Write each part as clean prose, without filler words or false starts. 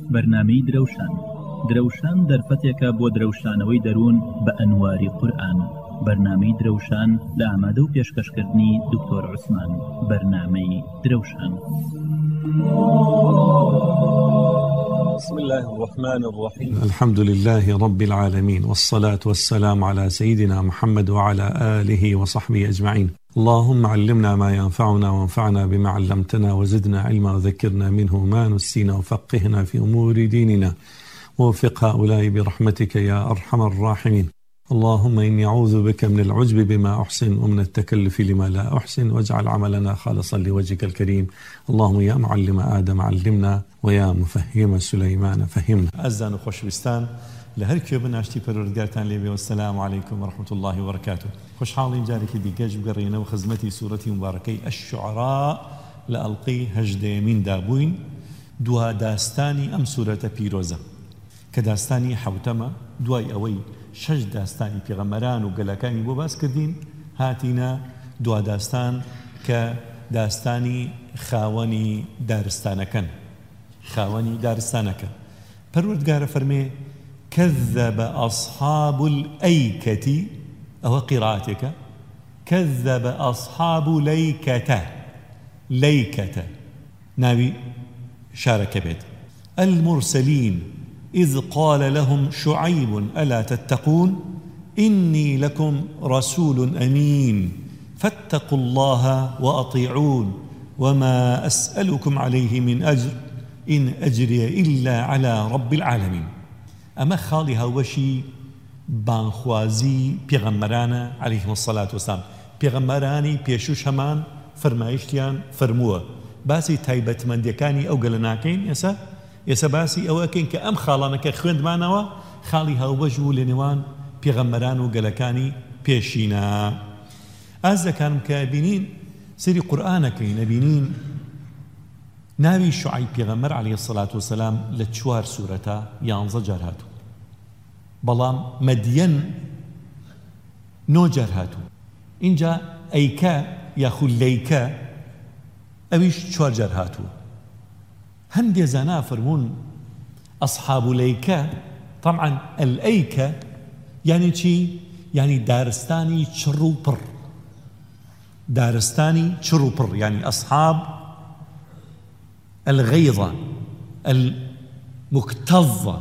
بەرنامەی درەوشان دەرفەتێکە بۆ درەوشانەوەی دەروون بە ئەنواری قورئان. بەرنامەی درەوشان لە ئامادە و پێشکەشکردنی دکتۆر عوسمان. بەرنامەی درەوشان. بسم الله الرحمن الرحيم. الحمد لله رب العالمين، والصلاة والسلام على سيدنا محمد وعلى آله وصحبه أجمعين. اللهم علمنا ما ينفعنا وانفعنا بما علمتنا وزدنا علما وذكرنا منه ما نسينا وفقهنا في أمور ديننا ووفق هؤلاء برحمتك يا أرحم الراحمين. اللهم إني أعوذ بك من العجب بما أحسن ومن التكلف لما لا أحسن، واجعل عملنا خالصا لوجهك الكريم. اللهم يا معلم آدم علمنا ويا مفهم سليمان فهمنا. أزان خوشوستان لهر كيو بناشتي پروردگارتان ليبي، والسلام عليكم ورحمة الله وبركاته. خوش حالين جارك ديگەش بگەڕێنە و خزمەتی سورەتی مبارەکەی الشعراء لە ئەڵقەی هەژدەیەمین دابووین، دوها داستانی ئەم سورەتە پیرۆزە کە داستانی حەوتەمە. دوای ئەوەی 6 داستانی پێغەمبەران و گەلەکانی بۆ باس کردین، هاتینە دوا داستان کە داستانی خاوەنی دارستانەکەن. خاوەنی دارستانەکە پەروەردگارە فەرمێ كذب أصحاب الأيكة، أو قراءتك كذب أصحاب ليكة ناوي شارك بيت المرسلين إذ قال لهم شعيب ألا تتقون إني لكم رسول أمين فاتقوا الله وأطيعون وما أسألكم عليه من أجر إن أجري إلا على رب العالمين. أما خاڵی هاوبەشی بانخوازی پێغەمبەرانە عەلەیهیم الصەلاة وەسەلام. پێغەمبەرانی پێشوش هەمان فەرمایشتیان فەرمووە. باسی تایبەتمەندیەکانی ئەو گەلە ناکەین. ئێستا باسی ئەوەکەین کە ئەم خاڵانەکە خوێندمانەوە خاڵی هاوبەش بوو لە نێوان پێغەمبەران و گەلەکانی پێشینە. ئاز دەکەم کە بینین سەیری قورئانەکەین، ئەبینین ناوی شوعیب پێغەمبەر عەلەیهی الصەلاة وەسەلام لە 4 سورەتە 11 جار هاتوو، بەڵام مەدیەن 9 جار هاتوو. اینجا ئەیکە یاخود لەیکە ئەویش 4 جار هاتوو. هەندێ زانا فەرموون ئەصحاب لەیکە طبعا الأيكة يعني چی؟ يعني دارستانی چڕ و پڕ. دارستانی چڕ و پڕ يعني أصحاب الغيظة المكتظة،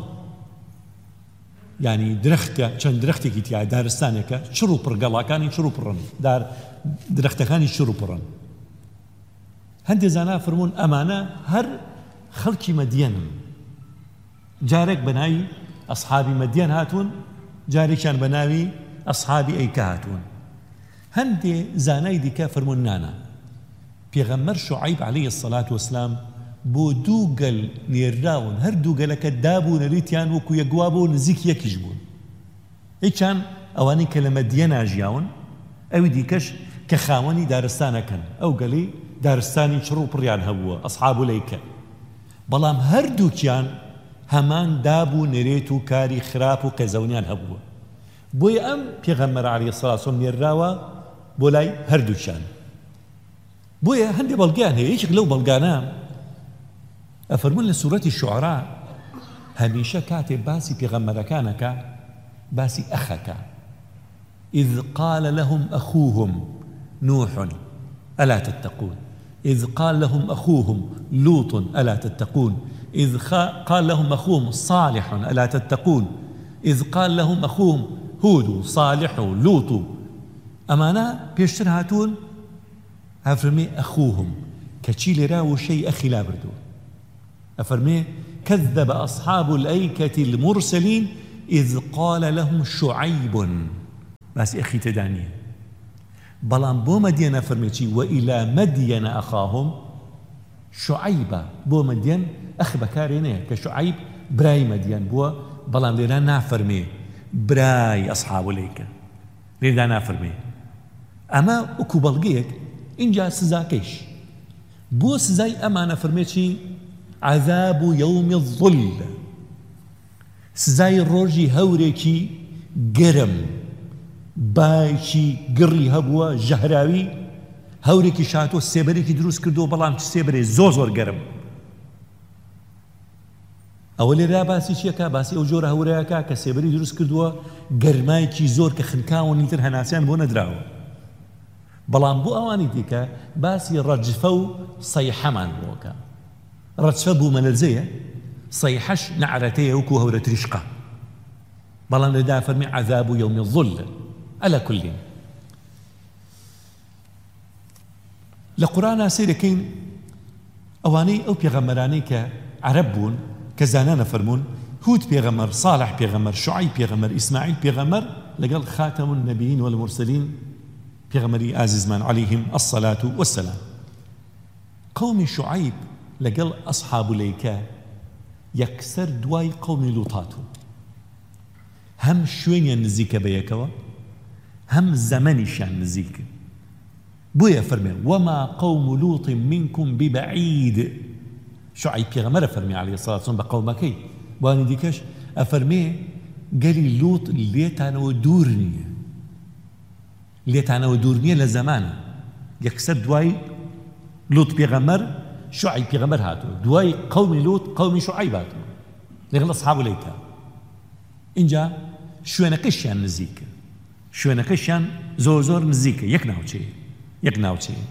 يعني درختة چەند درختێکی تیا دارستانێکە چڕ و پڕ، گەڵاکانی چڕ و پڕن، درختەکانی چڕ و پڕن. هەندێ زانا فەرموون ئەمانە هەر خەڵکی مەدیەنن، جارێک بە ناوی ئەصحابی مەدیەن هاتوون، جارێکیان بە ناوی ئەصحابی ئەیکە هاتوون. هەندێ زانای دیکە فەرموون نانە پێغەمبەر شوعیب عەلەیهی الصەلاة وەسەلام بۆ 2 گەل نێراون، هەر 2 گەلەکە دابوون نەریتیان وەکو یەکوا بوو، نزیک یەکیش بوون. هیچیان ئەوانەی کە لە مەدیەنا ژیاون، ئەوی دیکەش کە خاوەنی دارستانەکەن، ئەو گەلەی دارستانی چڕ و پڕیان هەبووە ئەصحاب لەیکە. بەڵام هەردووکیان هەمان دابوو نەرێت و کاری خراپ و قێزەونیان هەبووە. بۆیە ئەم پێغەمبەر عەلەیهی الصەلاة وەسەلام نێراوە بۆ لای هەردووکیان. بۆیە هەندێک بەڵگیان هەیە. یەکێک لەو بەڵگانە ئەفەرمون لە سورەتی شوعرا هەمیشە کاتێ باسی پێغەمبەرەکانەکە باسی ئەخەکە. إذ قال لهم أخوهم نوح ألا تتقون، إذ قال لهم أخوهم لوط ألا تتقون، إذ قال لهم أخوهم صالح ألا تتقون، إذ قال لهم أخوهم هود صالح لوط. أمانا بيشتر هاتون أفرمي أخوهم كتشي لراو شيء أخي لا بردو. أفرمي كذب أصحاب الأيكة المرسلين إذ قال لهم شعيب، بس أخي تدانيه. بلان بو مدين أفرميتي وإلى مدين أخاهم شعيبا. بو مدين أخ بكارينه كشعيب براي مدين بو، بلان لنا نافرمي براي أصحاب الأيكة لنا نافرمي. أما أكو بلغيك إنجا سزاكيش بو سزاي أما نافرميتي عذاب يوم الظل، سزاي الروجي هوريكي گرم باشی گڕی هەبووە ژەهراوی، هەورێکی شاتۆ سێبەرێکی دروست کردو، بەڵام سێبەرێ زۆر گەرم. ئەوە لێرا باسی چیەکە؟ باسی ئەو جۆرە هەورەیەکە کە سێبەری دروست کردووە گەرمایەکی زۆر کە خنکاوەنی تر هەناسیان بۆ نەدراوە. بەڵام بۆ ئەوانی دیکە باسی ڕەجفە و سەیحەمان بۆکە. ڕەجفە بوو مەلەرزەیە، سەیحەش نەعرەتەیە وەکو هەورە تریشقە. بەڵام لێدا فەرمی عەذاب یەومی الظل ئەلا کولین. لە قورئانە سەیرەکەین ئەوانەی ئەو پێغەمبەرانەی کە عەرەب بوون کە زانانە فەرموون هود پێغەمبەر، صالح پێغەمبەر، شوعەیب پێغەمبەر، ئیسماعیل پێغەمبەر لەگەڵ خاتەم النەبیین والمرسەلین پێغەمبەری ئازیزمان عەلەیهیم الصەلاة والسەلام. قەومی شوعەیب لەگەڵ ئەصحاب الەیکە یەکسەر دوای قەومی لووط هاتوون. هەم شوێنیان نزیکە بەیەکەوە، هەم زەمەنیشیان نزیکە. بۆیە فەرمێ وەما قەوم لووط منکم ببەعید. شوعەیب پێغەمبەرە فەرمی عەلەیهی سەڵاتو وەسەلام بە قەومەکەی، وانی دیکەش ئەفەرمێ گەلی لووط لێتانەوە دوور نییە، لێتانەوە دوور نییە لە زەمانە. یەکسەر دوای لووط پێغەمبەر شوعەیب پێغەمبەر هاتووە، دوای قەومی لووط قەومی شوعەیب هاتووە لەگەڵ ئەصحاب الەیکە. اینجا شوێنەکەشیان نزیکە، شوێنەکەشیان زۆر زۆر نزیکە، یەک ناوچەیە.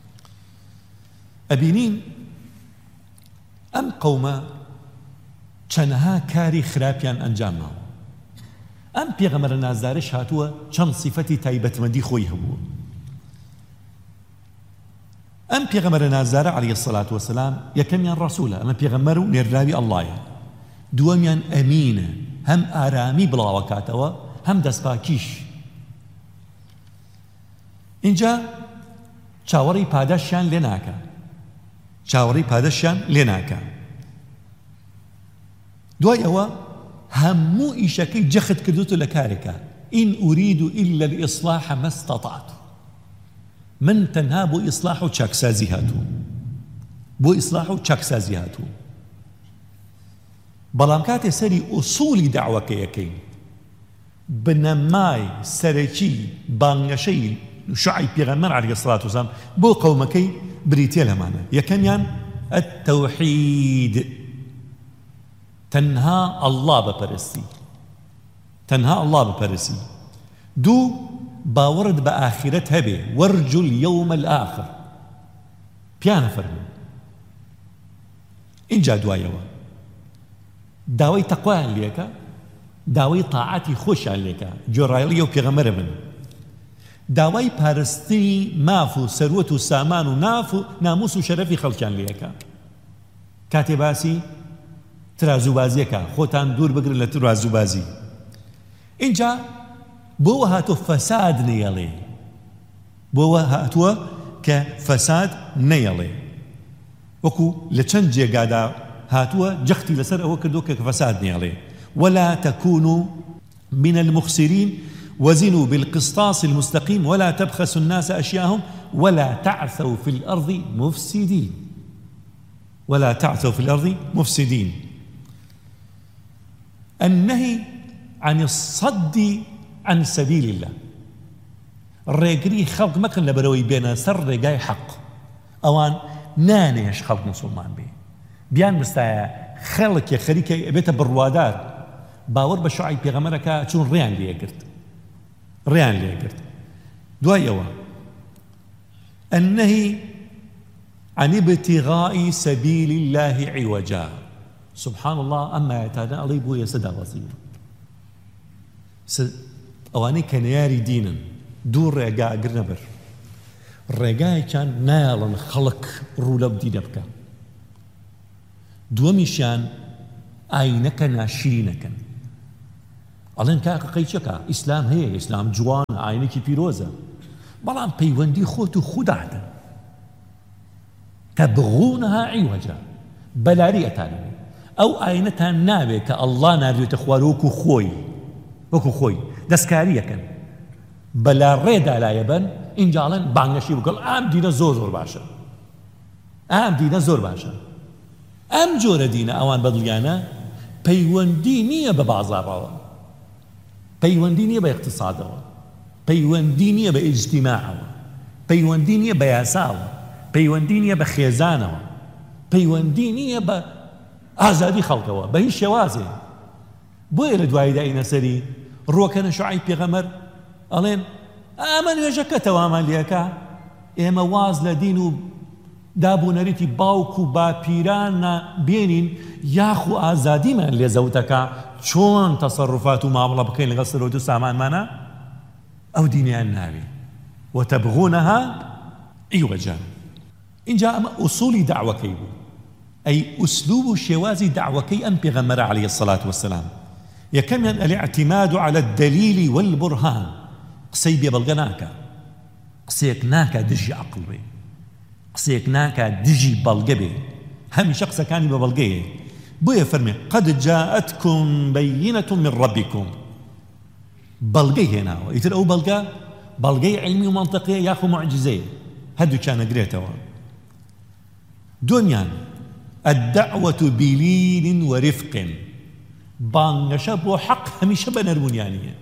ئەبینین ئەم قەومە چەندەها کاری خراپیان ئەنجام ماوە. ئەم پێغەمبەرە نازدارش هاتووە چەند سیفەتی تایبەتمەندی خۆی هەبووە. ئەم پێغەمبەرە نازدارە عەلەیهی السەڵاتو وەسەلام یەکەمیان ڕەسوولە، ئەمە پێغەمبەر و نێردراوی ئەڵڵایە. دووەمیان ئەمینە، هەم ئارامی بڵاوە کاتەوە هەم دەستپاکیش. اینجا چاوەڕی پاداشیان لێ ناکە. دوای ئەوە هەموو ئیشەکەی جەخت کردوتە لە کارێکە. ئین ئورید ئیلا الئیصلاح ما استطعت. من تەنها بۆ ئیصلاح و چاکسازی هاتوو. بەڵام کاتێ سەری ئوسوڵی داوەکە یەکەین، بنەمای سەرەکی بانگەشەی شوعەیب پێغەمبەر عەلەیهی السەڵاتو وەسەلام بۆ قەومەکەی بریتیە لەمانە. یەکەمیان التەوحید، تەنها ئەڵڵا بپەرستی. دوو، باوەڕت بە ئاخرەت هەبێ، وەرجو اليوم الآخر پیانە فەرموو. اینجا دوایەوە داوای تەقوایان لێکە، داوای تاعاتی خۆشیان لێکە، جۆڕایەڵی ئەو پێغەمبەرە بن. داوای پارستنی ماف و سەروەت و سامان و ناف و ناموس و شەرەفی خەڵکیان لێکە. کاتێ باسی ترازوبازیەکە، خۆتان دوور بگرن لە ترازوبازی. اینجا بۆوە هاتووە فەساد نەیەڵێ، کە فەساد نەیەڵێ. وەکو لە چەند جێگادا هاتووە جەختی لەسەر ئەوە کردو کە فەساد نەیەڵێ. ولا تكونوا من المخسرين وزنوا بالقسطاس المستقيم ولا تبخسوا الناس أشياءهم ولا تعثوا في الأرض مفسدين. النهي عن الصد عن سبيل الله، ڕێگری خەڵک مەکەن لەبەرەوەی بێنە سەر ڕێگای حەق. ئەوان نانێش خەڵک موسڵمان بێ، بیان بستایە خەڵکێ خەریکە بێتە بڕوادار، باوەڕ بە شوعەیب پێغەمبەرەکە چون ڕێیان لێگرت. دوای ئەوە النهي عن ابتغاء سبيل الله عوجا. سبحان الله، ئەمما یەتانە ئەڵێی بۆ ئێستا وەزیە ئەوانەی کە نەیاری دینن، دوو ڕێگا ئەگر نەبەر، ڕێگایەکیان نایەڵن خەڵک ڕوو لەو دینە بکە، دووەمیشیان ئاینەکە ناشرینەکەن. ئەڵێن کاکەقەی چەکە؟ ئیسلام هەیە، ئیسلام جوانە، ئاینێکی پیرۆزە، بەڵام پەیوەندی خۆت و خوداتە. تەبغونها عیوەجا، بەلاری ئەتانەوێ. ئەو ئاینەتان ناوێ کە ئەڵڵا ناردوێتە خوار وەکو خۆی دەستکاریەکەن، بەلا ڕێدا لایە بن. ئینجاڵێن بانگەشی بگەڵ ئەم دینە زۆر باشە. ئەم جۆرە دینە ئەوان بەدڵیانە پەیوەندی نییە بە بازاڕەوە، پەیوەندی نییە بە اقتصادەوە، پەیوەندی نییە بە ئیجتیماعەوە، پەیوەندی نییە بە یاساوە، پەیوەندی نییە بە خێزانەوە، پەیوەندی نییە بە ئازادی خەڵکەوە بە هیچ شێوازێ. بۆیە لە دوای داینە سەری ڕۆکەنە شوعەیب پێغەمبەر ئەڵێن ئەمە نوێژەکەتەوە ئەمان لێکە، ئێمە واز لە دین و دابوونەریتی باوک و باپیران بێنین یاخو ئازادیمان لێ زەوتەکە چۆن تەسەڕوفات و مامەڵە بکەین لەگەڵ سەرۆت و سامانمانە ئەو دینیان ناوێ وتەبغونەها عیوەجا. اینجا ئەمە ئوسولی داوەکەی بوو، ئەی ئوسلوب و شێوازی داوەکەی ئەم پێغەمبەرە عەلەیهی السەڵات وەسەلام. یەکەمیان الاعتماد على الدلیل والبرهان، قسەی بێبەڵگە ناکە، قسەیەک ناکە دژی عەقڵ بێ، قسەیەک ناکە دژی بەڵگە بێ، هەمیشە قسەکانی بە بەڵگەیە. بۆیە فەرمێ قەد جاءتكم بەیینەة من ربکم، بەڵگەی هێناوە. ئیتر ئەو بەڵگەی علمی و منطقیە یاخو معجزەیە، هەردووکیان ئەگرێتەوە. دومیان الدعوة بلين ورفق، بانگەشە بۆ حەق هەمیشە بە نەرمونیانیە.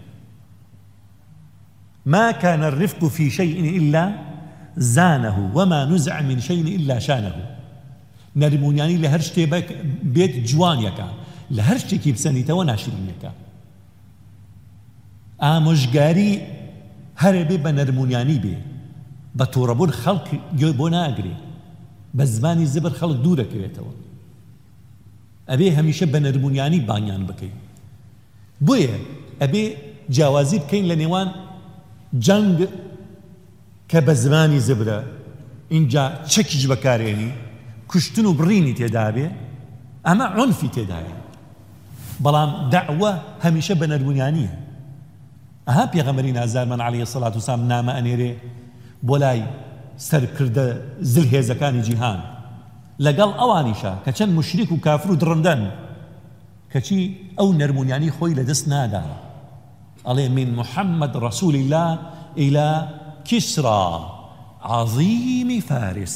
ما كان الرفق في شيء إلا زانه وما نزع من شيء إلا شانه. نەرمونیانی لە هەر شتێ بێت جوانیەکە، لە هەر شتێکی بسەنیتەوە ناشرینیەکە. ئامۆژگاری هەرێ بێ بە نەرمونیانی بێ، بە تووڕەبوون خەڵک گوێ بۆ ناگرێ، بە زمانی زبر خەڵک دوور دەکەوێتەوە، ئەبێ هەمیشە بە نەرمونیانی بانیان بکەین. بۆیە ئەبێ جیاوازی بکەین لە نێوان جەنگ کە بە زمانی زبرە اینجا چەکیش بەکارێنی، کوشتن و بڕینی تێدا بێ، ئەمە عونفی تێدایە. بەڵام دەعوە هەمیشە بە نەرمونیانیە. ئەها پێغەمبەری نازارمان عەلەیهی السەڵات وسەلام نامە ئەنێرێ بۆ لای سەرکردە زلهێزەکانی جیهان لەگەڵ ئەوانیشە کە چەند مشریک و کافر و دڕندەن، کەچی ئەو نەرمونیانی خۆی لەدەست نادا. ئەڵێ من محەممەد ڕەسوول الله إلى كسرى عظيم فارس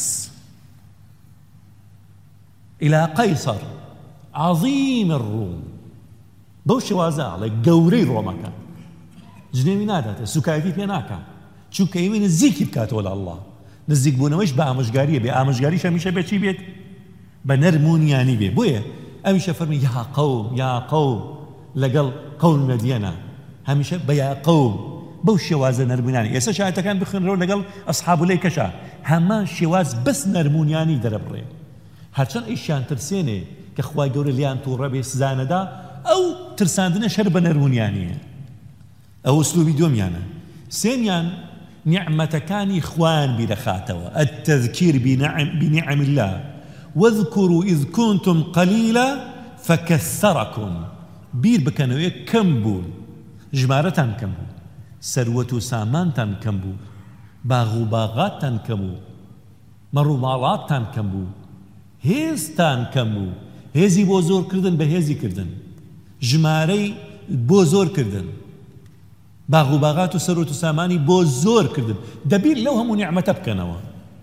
إلى قيصر عظيم الروم. بەو شێوازە ئەڵێ گەورەی ڕۆمەکە جنێوی ناداتە، سوکایەتی پێ ناکە، چونکە ئەوێ نزیکی بکاتەوە لە ئەڵڵا. نزیک بوونەوەیش بە ئامۆژگاریە بێ، ئامۆژگاریش هەمیشە بێ چی بێت؟ بە نەرمونیانی بێ. بۆیە ئەویشە فەرمی یا قەوم یا قەوم لەگەڵ قەوم مەدیەنە، هەمیشە بە یا قەوم بەو شێوازە نەرمونیانی. ئێستا شایەتەکان بخوێنرەوە لەگەڵ ئەسحاب الەیکەشە، هەمان شێواز بەس نەرمونیانی دەرەبڕێ. هەرچەند ئیشیان ترسێنێ کە خوای گەورە لیان تووڕە بێ سزانەدا، ئەو ترساندنە شەر بە نەرمونیانیە. ئەو ئوسلوبی دومیانە. سێمیان نعمەتەکانی خوان بیرەخاتەوە، التذکیر بنعم الله واذكروا إذ كنتم قليلا فكثركم. بیر بکەنەوە کەم بوون، ژمارەتان کەم بوو، سەروەت و سامانتان کەم بوو، باغ و باغاتتان کەم بوو، مەڕ و ماڵاتتان کەم بوو، هێزتان کەم بوو، هێزی بۆ زۆرکردن بە هێزی کردن، ژمارەی بۆ زۆرکردن، باغ و باغات و سەروەت و سامانی بۆ زۆرکردن. دەبیر لەو هەموو نیعمەتە بکەنەوە.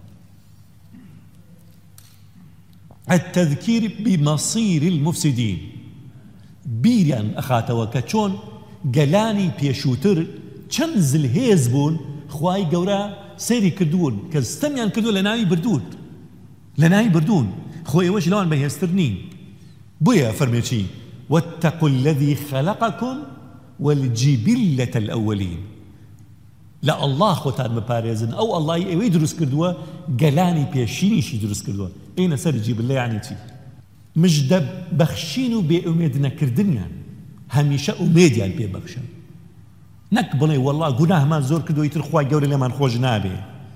التذكير بمصير المفسدين، بیریان ئەخاتەوە کە چۆن گەلانی پێشووتر چەند زلهێز بوون، خوای گەورە سەیری کردوون کە ستەمیان کردو لە ناوی بردوون، لە ناوی بردوون، خۆ ئێوەش لەوان بەهێزتر نین. بۆیە فەرمێ چی؟ واتقوا الذي خلقكم والجبلة الأولين. لا الله خۆتان بپارێزن، ئەو ئەڵڵای ئێوەی دروست کردووە گەلانی پێشینیشی دروست کردووە. ئینە سەر جیبلە یعنی چی؟ مژدە بەخشین و بێئومێد نەکردنیان، هەمیشە ئومێدیان پێ بەخشن، نەک بڵێ وەڵڵا گوناهمان زۆر کردووە ئیتر خوای گەورە لێمان خۆش نابێ.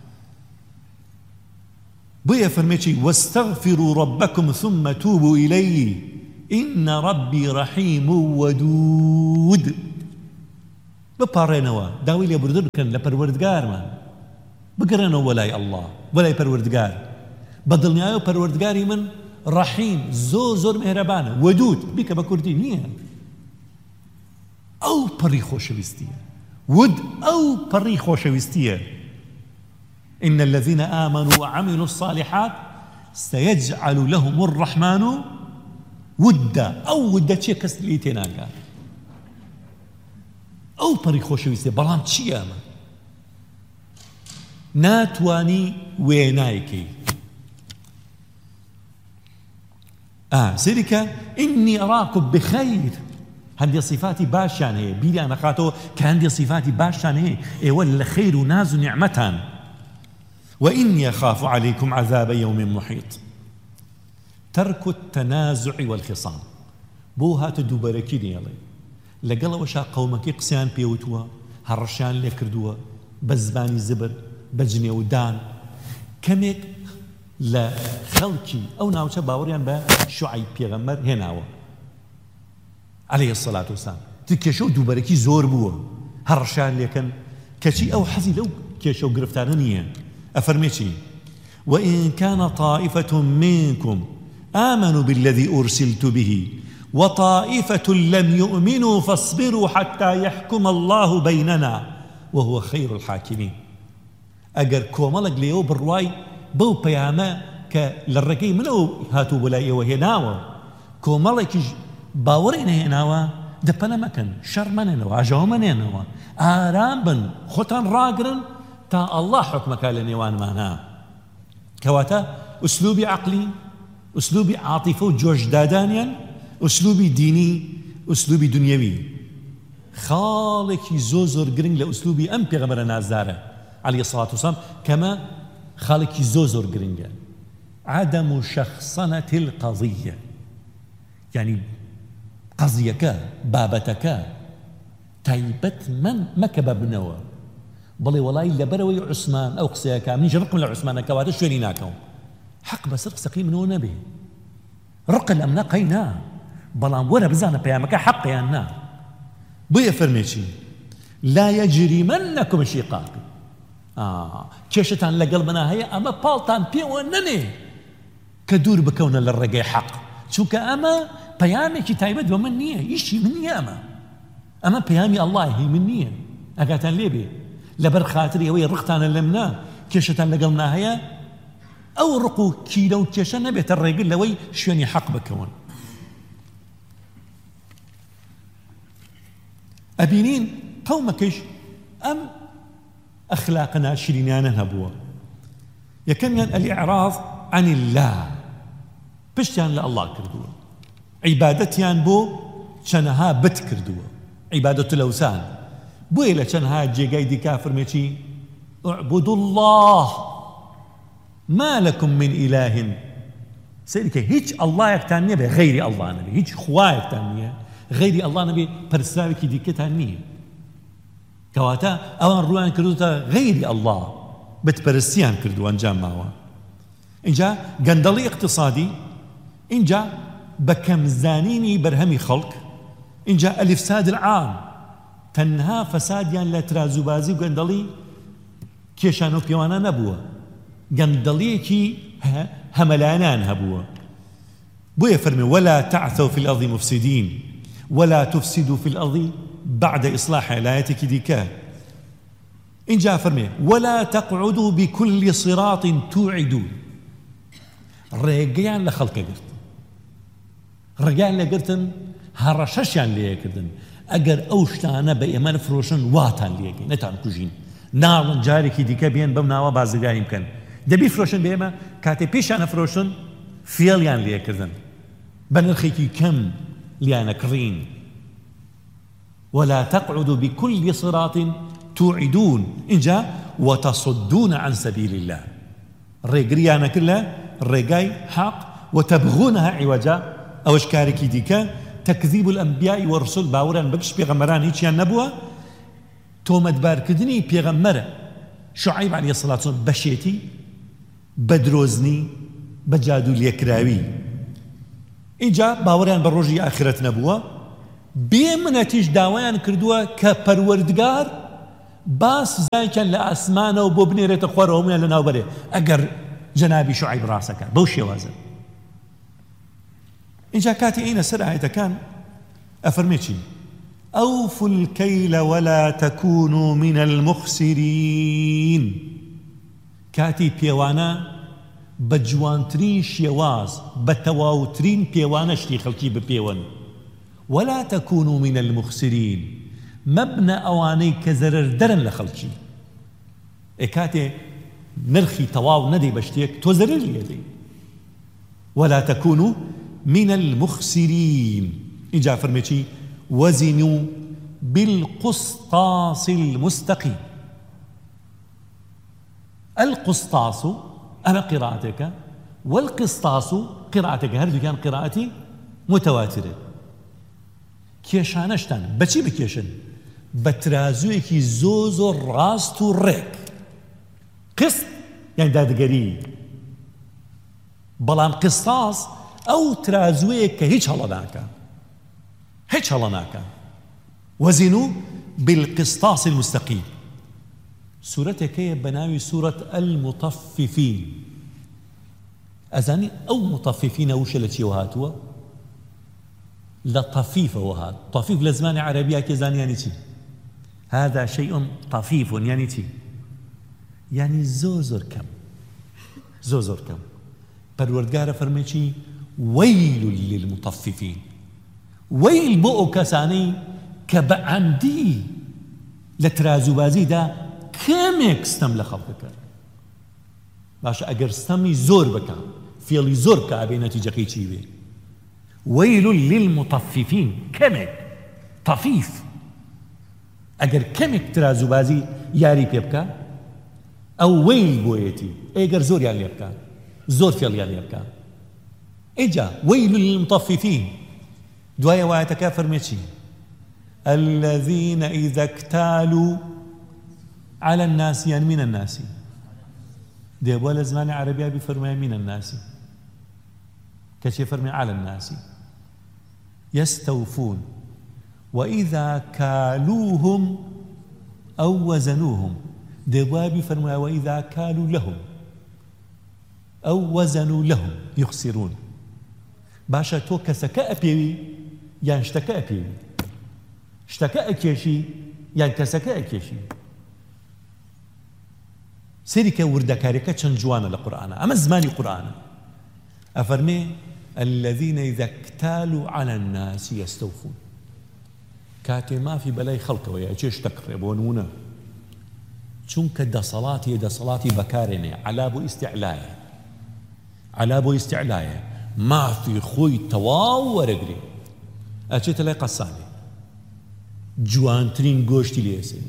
بۆیە فەرمێ چی؟ واستغفروا ربكم ثم توبوا إليه إن ربي رحيم ودود. بپارێنەوە، داوای لێبوردن بکەن لە پەروەردگارمان، بگەڕێنەوە وەلای ئەڵڵا، وەلای پەروەردگار. بەدڵنیایە پەروەردگاری من ڕەحیم، زۆر زۆر مهرەبانە، وەدود بیکە بە کوردی نییە، ئەو پەڕی خۆشەویستیە، ود ئەو پەڕی خۆشەویستیە. إن الذين آمنوا وعملوا الصالحات سيجعل لهم الرحمن ودا. ئەو ودە چیە کەس لی تێناگات، ئەو پەڕی خۆشەویستیە. بەڵام چیە ئەمە؟ ناتوانی وێنایکەی. سيرك إني أراكم بخير هندي صفاتي باشان هي بيلي أنا خاتو كهندي صفاتي باشان هي إيه ولا خير وناز نعمتان وإني أخاف عليكم عذاب يوم محيط. ترك التنازع والخصام بو هاتو دوباركيني يلي لقل وشا قومك قسيان بيوتوا هرشان ليكردوا بزباني زبر بجني ودان كميك لا خلقي أو ناوشا باوريان بشعيب بيغمر هناوا عليه الصلاة والسلام تكيشو دوباركي زور بوا هرشان ليكن كشي أو حزي لو كيشو قرفتانية أفرميشي وإن كان طائفة منكم آمنوا بالذي أرسلت به وطائفة لم يؤمنوا فاصبروا حتى يحكم الله بيننا وهو خير الحاكمين. أجر كومالك ليو برواي بو بياما كالرقي منو هاتو بلاي وهناوا كومالك باورين هناوا دبنا مكان شر مننوا عجو مننوا آرام بن خطان راقرن تا الله حكمك لنيوان مانا كواتا أسلوبي عقلي أسلوبي عاطفة وجوش دادانيا أسلوبي ديني أسلوبي دنيوي خالك زوزر قرنج لأسلوبي أم بيغمر نازارة عليه الصلاة والسلام كما خالك زوزر قرنج عدم شخصنة القضية يعني قضيك بابتك تايبت من مكب بنوا بلي والله لبروي عثمان أو قصيك من رقم لعثمان كواتا شويني ناكو حق بس رق سقيم منو نبي رق الأمنا قينا بلان ولا بزانا بيامك حق يانا بيا فرميشي لا يجرمنكم شقاقي كيشتان لقلبنا هي أما بالتان بيوانني كدور بكونا للرقي حق شوك أما بيامك تايبت ومن نية إشي من نية أما بيامي الله هي من نية أقاتان ليبي لبر خاطري وي رختان اللمنا كيشتان لقلنا هي أو رقو كيلو كيشان نبيت الرقل لوي شواني حق بكون أبينين قومكش أم أخلاقنا شرينانا هبوا يكن الإعراض عن الله بشتان لله كردوا عبادتيان بو شنها بت كردوا عبادة الأوثان بو إلى شنها جيجاي دي كافر ميشي اعبدوا الله ما لكم من إله سيدك هيج الله يكتانية بغير الله نبي هيج خوا يكتانية غير الله نبي برسالك دي كتانية كواتا أوان روان كردوتا غير الله بتبرسيان كردو أنجام ماوا إنجا قندلي اقتصادي إنجا بكم زانيني برهمي خلق إنجا الإفساد العام تنها فساديان لا ترازو بازي وقندلي كيشانو بيوانا نبوه قندليكي هملانان هبوا بويا فرمي ولا تعثوا في الأرض مفسدين ولا تفسدوا في الأرض بعد إصلاحها لايتك ديكا إن جاء فرمي ولا تقعدوا بكل صراط توعدون رجعان لخلق قرت رجعان لقرتن هرششان ليكردن أجر أوشتانا بإيمان فروشن واتان ليكي نتان كوجين نار جاري ديكا بين بمناوا بازجا يمكن دبي فروشن بيما كاتي بيشان فروشن فيليان ليكردن بنرخيكي كم ليانا كرين ولا تقعدوا بكل صراط توعدون إن جاء وتصدون عن سبيل الله الرقريانا كلها الرقاي حق وتبغونها عوجا أو اشكاركي ديكا تكذيب الأنبياء والرسل باوران بكش بيغمران هيتشيان نبوة تومد باركدني بيغمرة شعيب عليه الصلاة والسلام بشيتي بدروزني بجادو اليكراوي إنجا باوران بروجي آخرة نبوة بيمنتيش داوان كردوها كپروردگار باس زي كان لأسمانه وبوبني ريت خوارهم يا لنا وبره أجر جنابي شعيب راسك بوشي وازن إنجا كاتي أين سرعة كان أفرميتشي أوفوا الكيل ولا تكونوا من المخسرين كاتي بيوانا بجوانترين شيواز بتواوترين بيوانا شتي خلقي ببيوان ولا تكونوا من المخسرين مبنى أواني كزرر درن لخلقي كاتي نرخي تواو ندي بشتيك توزرر لي يدي ولا تكونوا من المخسرين. اینجا فەرمێ چی؟ وزنوا بالقسطاس المستقيم. القسطاس أنا قراءتك والقسطاس قراءتك هردو كان قراءتي متواترة. کێشانەشتان بەچی بکێشن؟ بە ترازوویەکی زۆر ڕاست و ڕێک. قسط یعنی دادگەری، بەڵام قسطاس ئەو ترازوویەک کە هیچ هەڵە ناکە. وزنوا بالقسطاس المستقيم. سورتێکەیە بە ناوی سورة المطففين. ئەزانی ئەو مطففینە وشە لە چیەوە هاتووە؟ لە طەفیفەوە هات. طەفیف لە زمانی عەرەبیە کێزانی یانی چی؟ هذا شيء طفيف يعني چی؟ يعني زۆر کەم. پەروەردگارە فەرمێ چی؟ وەیل للمطففین. وەیل بۆ ئەو کەسانەی کە بە عەمدی لە ترازوبازیدا کەمێک ستەم لە خەڵک کرد. باشە ئەگەر ستەمی زۆر بکە، فێڵی زۆر بکە، ئەبێ نەتیجەکەی چی بێ؟ وەیل للمطففین. کەمێک طەفیف ئەگەر کەمێک ترازوبازی یاری پێ بکە ئەو وەیل بۆیەتی. ئەگەر زۆریان لێ بکە، زۆر فێڵیان لێ بکە. ئینجا وەیل للمطففین. دوایە وایەتەکە فەرمێ چی؟ الذين إذا اكتالوا على الناس يعني من الناس. دێبووە لە زمانی عەرەبیە بفەرمایە من الناس، کەچێ فەرمێ على الناس. يستوفون وإذا كالوهم أو وزنوهم. دێبووە بفەرمایە وإذا كالوا لهم أو وزنوا لهم يخسرون. باشە تۆ کەسەکە ئەپێوی یان شتەکە ئەپێوی؟ شتەکە ئەکێشی یان کەسەکە ئەکێشی؟ سێری کە وردەکاریەکە چەند جوانە لە قورئانە. ئەمە زمانی قورئانە. ئەفەرمێ الذين إذا اكتالوا على الناس يستوفون. کاتێ مافی بەلای خەڵکەوە یاچێ شتەکڕێ بۆ نمونە، چونکە دەسەڵاتی بەکارێنێ، عەلا بۆ ئیستیعلایە، مافی خۆی تەواو وەرەگرێ، ئەچێتە لای قەسابێ، جوانترین گۆشتی لێسێنێ.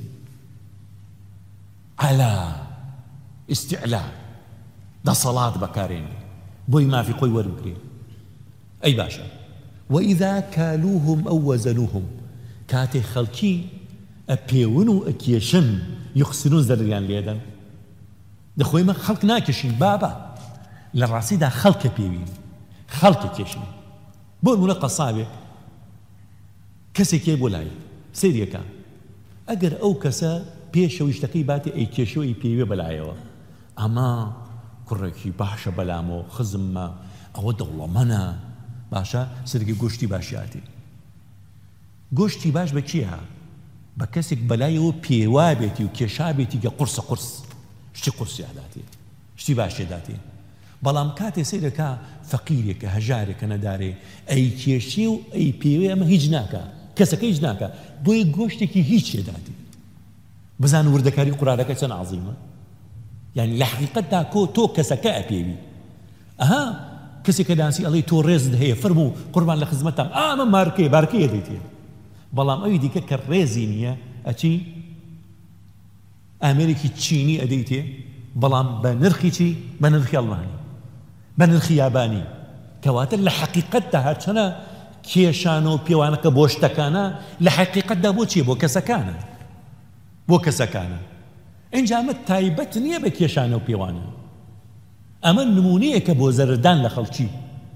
عەلا ئیستیعلا، دەسەڵات بەکارێنێ بۆی مافی خۆی وەربگرێ. ئەی باشە وإذا كالوهم أو وزنوهم. کاتێ خەڵکی ئەپێون و ئەکێشن یخسرون زەریان لێدەن. دەخۆی مە خەڵک ناکێشین بابا، لە ڕاستیدا خەڵکە پێوین، خەڵکە کێشن. بۆ نمونە قەسابێک کەسێکێ بۆ لای سێریەکە، ئەگەر ئەو کەسە پێشەویشتەکەی باتێ ئەی کێشەوەی پێوێ بەلایەوە، ئەمە کوڕێکی باشە بەلامەوە، خزممە، ئەوە دەوڵەمەنە، باشە سەرگی گۆشتی باشیاتی. گۆشتی باش بە کیە؟ بە کەسێک بەلایەوە پێوا بێتی و کێشا بێتی کە قورسە قورس شتی قورسیاداتی، شتی باشێداتی. بەڵام کاتێ سەیرەکە فەقیرێکە، هەژارێکە، نەدارێ، ئەی کێشی و ئەی پێوێ، ئەمە هیچ ناکە، کەسەکە هیچ ناکە، بۆیە گۆشتێکی هیچ شێداتی. بزان وردەکاری قورئانەکە چەند عەزیمە. یعنی لە حەقیقەتدا تۆ کەسەکە ئەپێوی. ئەها کەسێکە داسی ئەڵێ تۆ ڕێزت هەیە، فەرموو قوربان لە خزمەتام، ئەمە بارکەیە دەیتێ. بەڵام ئەوی دیکە کە ڕێزی نییە ئەچی ئامێرێکی چینی ئەدەیتێ، بەڵام بە نرخی چی؟ بە نرخی ئەڵمانی، بە نرخی یابانی، کەواتە لە حەقیقەتدا هەرچەنە کێشانە و پێوانەکە بۆ شتەکانە، لە حەقیقەتدا بۆ چیە؟ بۆ کەسەکانە. ئینجا ئەمە تایبەت نییە بە کێشانە و پێوانە، ئەمە نمونەیەکە بۆ زەردان لە خەڵکی،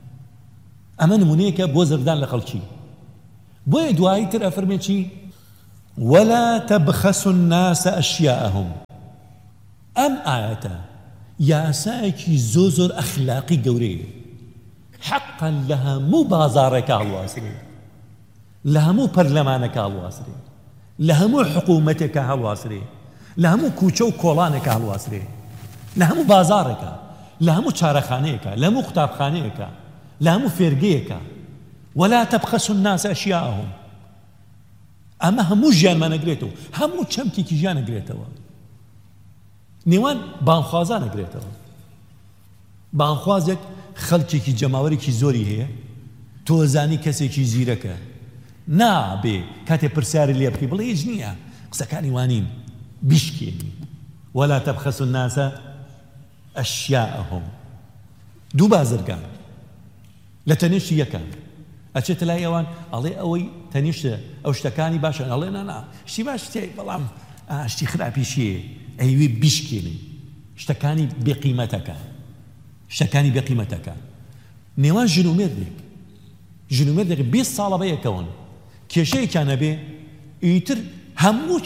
بۆیە دواییتر ئەفەرمێ چی؟ ولا تبخسوا الناس أشياءهم. ئەم ئاەتە یاسایەکی زۆر ئەخلاقی گەورەیە، حەقا لە هەموو بازارێکە هەڵواسرێ، لە هەموو پەرلەمانەکە هەڵواسرێ، لە هەموو حکوومەتێکە هەڵواسرێ، لە هەموو کوچە و کۆڵانێکە هەڵواسرێ، لە هەموو بازارێکە، لە هەموو چارەخانەیەکە، لە هەموو قوتابخانەیەکە، لە هەموو فێرگەیەکە. ولا تبخسوا الناس أشياءهم. ئەمە هەموو ژیانمان ئەگرێتەوە، هەموو چەمکێکی ژیان ئەگرێتەوە، نێوان بانخوازان ئەگرێتەوە. بانخوازێک خەڵکێکی جەماوەرێکی زۆری هەیە، تۆزانی کەسێکی زیرەکە نابێ کاتێ پرسیاری لێ بکەی بڵێ هیچ نییە قسەکانی وانین بیشکێنی ولا تبخسوا الناس أشياءهم دوو بازرگان لە تەنیشتی یەکان ئەچێتە لای ئەوان ئەڵێ ئەوەی تەنیشتە ئەو شتەکانی باشن ئەڵێ نا شتی باش تێ بەڵام شتی خراپیشیە ئەیوێ بیشکێنی شتەکانی بێقیمەتەکە نێوان ژن و مێردێک 20 ساڵە بەیەکەون کێشەیەکیان هەبێ ئیتر هەموو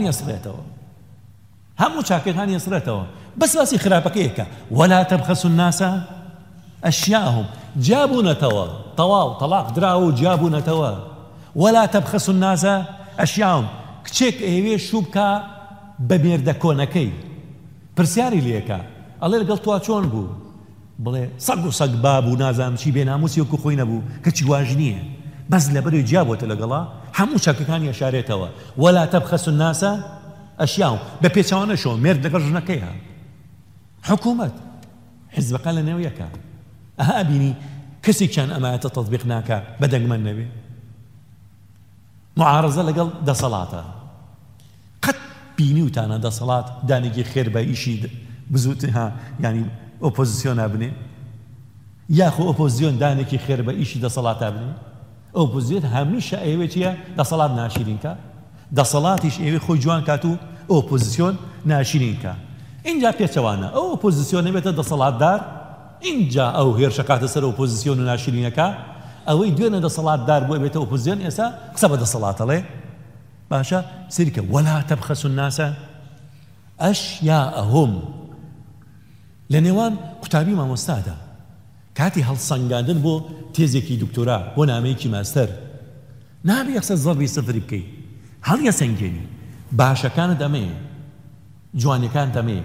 چاکەکانی ئەسرێتەوە بەس باسی خراپەکەیەکە ولا تبخسوا الناس أشياءهم جابونەتەوە تەواو تەلاق دراوە و جابونەتەوە ولا تبخسوا الناس أشياءهم کچێک ئێوێ شوو بکە بە مێردە کۆنەکەی پرسیاری لێکە ئەڵێ لەگەڵ توا چۆن بوو بڵێ سەگ و سەگ بابوو نازانم چی بێناموسی وەکو خۆی نەبوو کەچی واژ نییە بەس لەبەرەوەی جیابۆتە لەگەڵا هەموو چاکەکانی ئەشارێتەوە ولا تبخسوا الناس أشياءهم بە پێچاوانەشەوە مێرد لەگەڵ ژنەکەیە حکوومەت حیزبەکان لە نێو یەکە ئەها بینی کەسێکیان ئەمایەتە تەطبیق ناکە بەدەنگمەن نەبێ معارەزە لەگەڵ دەسەڵاتە قەت بینی وتانە دەسەڵات دانێکی خێر بە ئیشی بزوت ینی ئۆپۆزیسیۆنا بنێ یاخۆ ئۆپۆزیۆن دانێکی خێر بە ئیشی دەسەڵاتە بنێ ئۆپۆزیۆن هەمیشە ئەوێ چیە دەسەڵات ناشرینکە دەسەڵاتیش ئێوێ خۆی جوان کات و ئۆپۆزیسیۆن ناشرینکە اینجا پێچەوانە ئەو ئۆپۆزیسیۆن نەبێتە دەسەڵاتدار اینجا ئەو هێرشە کاتە سەر ئۆپۆزیسیۆن و ناشرینەکە ئەوەی دوێنە دەسەڵاتدار بۆ بێتە ئۆپۆزیسیۆن ئێستا قسە بە دەسەڵاتەڵێ باشە سریکە ولا تبخسوا الناس أشياءهم لە نێوان قوتابی مامۆستادا کاتی هەڵسەنگاندن بۆ تێزێکی دکتۆرا بۆ نامەیەکی ماستەر نابێ یەخسە زەڕبی سفری بکەی هەڵیەسەنگێنی باشەکانت ئەمەیە جوانەکان ئەمەیە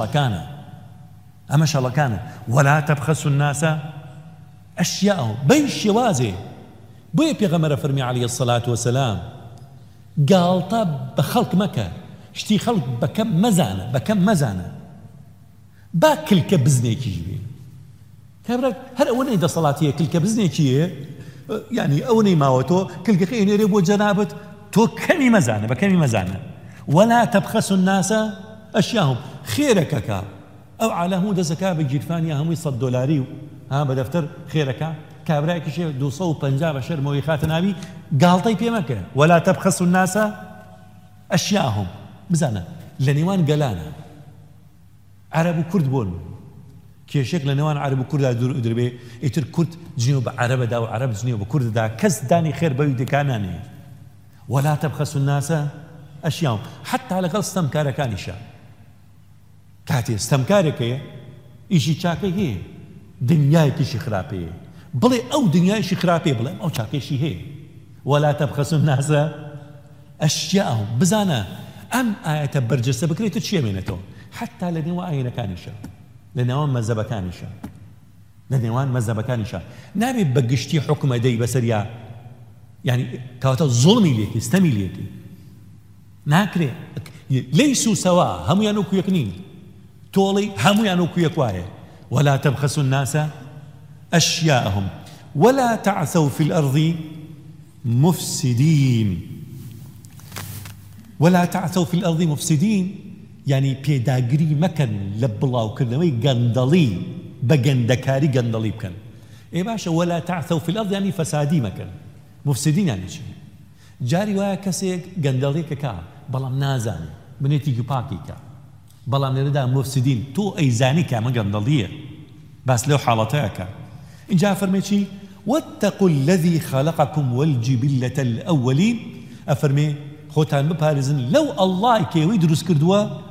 ئەمە شەڵەکانە ولا تبخسوا الناس أشياءهم بەی شێوازێ بۆیە پێغەمبەر فەرمی عەلەیهی السەڵات وەسەلام گاڵتە بە خەڵک مەکە شتی خەڵک بەکەم مەزانە با کلکە بزنێکیش بێ کابرا هەر ئەوەنەی دەسەڵاتیە کلکە بزنێکیە یعنی ئەوەنەی ماوە تۆ کلکەکە ئێنێرێ بۆ جەنابەت تۆ کەمی مەزانە ولا تبخسوا الناس أشياءهم خێرەکەکە ئەو عالەموو دەزەکا بە گیرفانی هەمووی $100 و بە دەفتەر خێرەکە کابراایکیشێ 250 بە شەرمەوەی خاتە ناوی گاڵتەی پێ مەکە ولا تبخسوا الناس أشياءهم بزانە لە نێوان گەلانە عەرەب و کورد بۆن کێشێک لە نێوان عەرەب و کورددا دەربێ ئیتر کورد جنێو بە عەرەبەدا و عەرەب جنێو بە کورددا کەس دانی خێر بەوی دەکانانێ ولا تبخسوا الناس أشياءهم حتى لەگەڵ ستەمکارەکانیشە کاتێ ستەمکارێکەیە ئیشی چاکەی هەیە دنیایەکیشی خراپەیە بڵێ ئەو دنیایشی خراپێ بڵێ ئەو چاکەیشی هەیە ولا تبخسوا الناس أشياءهم بزانە ئەم ئاەتە بەرجەستە بکرێتە چێمێنێتەوە حتا لە نێوان ئاینەکانیشە لە نێوان مەزەبەکانیشە نابێ بە گشتی حکومە دەی بەسەریا یعنی کەواتە زوڵمی لێکی ستەمی لێکی ناکرێ لەیسوا سەوا هەمویان وەکو یەک نین تۆڵی هەمویان وەکو یەک وایە ولا تبخسوا الناس أشياءهم ولا تعثوا في الأرض مفسدين ولا تعثوا في الأرض مفسدين يعني پێداگری مەکەن لە بڵاوکردنەوەی گەندەڵی بە گەندەکاری گەندەڵی بکەن ئێ باشە ولا تعثوا في الأرض يعني فەسادی مەکەن مفسدين يعني چی جاری وایە کەسێک گەندەڵێکەکە بەڵام نازانێ بنێتێکی پاکیکە بەڵام لێرەدا مفسدين تۆ ئەیزانی کە ئەمە گەندەڵیە باس لەو حاڵەتەیەکە اینجا فەرمێ چی واتقوا الذي خلقكم والجبلة الأولين أفرمي خوتان بپارێزن لەو ئەڵڵای کێوەی دروست کردووە